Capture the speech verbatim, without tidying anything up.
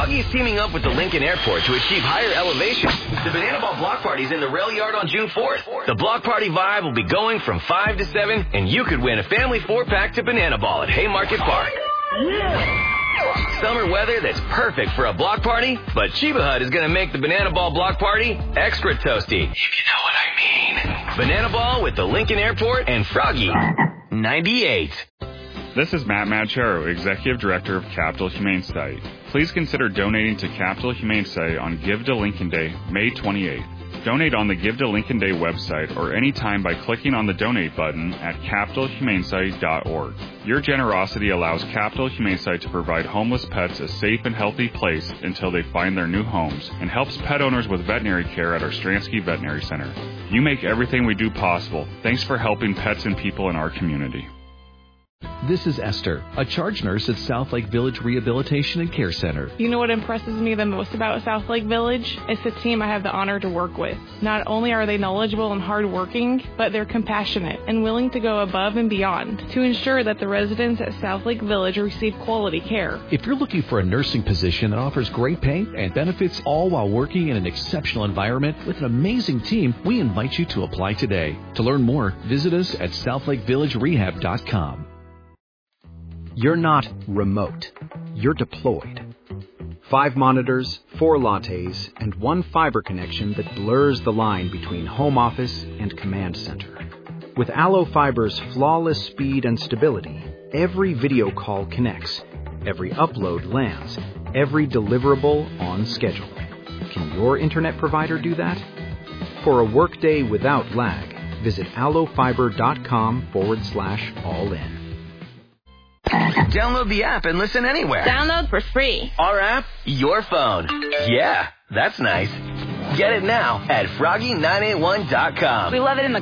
Froggy's teaming up with the Lincoln Airport to achieve higher elevation. The Banana Ball Block Party's in the rail yard on June fourth. The Block Party vibe will be going from five to seven, and you could win a family four-pack to Banana Ball at Haymarket Park. Yeah. Summer weather that's perfect for a block party, but Chiba Hut is going to make the Banana Ball Block Party extra toasty, if you know what I mean. Banana Ball with the Lincoln Airport and Froggy ninety-eight. This is Matt Madchero, Executive Director of Capital Humane Society. Please consider donating to Capital Humane Society on Give to Lincoln Day, May twenty-eighth. Donate on the Give to Lincoln Day website or anytime by clicking on the Donate button at capital humane society dot org. Your generosity allows Capital Humane Society to provide homeless pets a safe and healthy place until they find their new homes and helps pet owners with veterinary care at our Stransky Veterinary Center. You make everything we do possible. Thanks for helping pets and people in our community. This is Esther, a charge nurse at South Lake Village Rehabilitation and Care Center. You know what impresses me the most about South Lake Village? It's the team I have the honor to work with. Not only are they knowledgeable and hardworking, but they're compassionate and willing to go above and beyond to ensure that the residents at South Lake Village receive quality care. If you're looking for a nursing position that offers great pay and benefits all while working in an exceptional environment with an amazing team, we invite you to apply today. To learn more, visit us at south lake village rehab dot com. You're not remote. You're deployed. Five monitors, four lattes, and one fiber connection that blurs the line between home office and command center. With Allo Fiber's flawless speed and stability, every video call connects, every upload lands, every deliverable on schedule. Can your internet provider do that? For a workday without lag, visit allofiber.com forward slash all in. Download the app and listen anywhere. Download for free. Our app, your phone. Yeah, that's nice. Get it now at froggy nine eight one dot com. We love it in the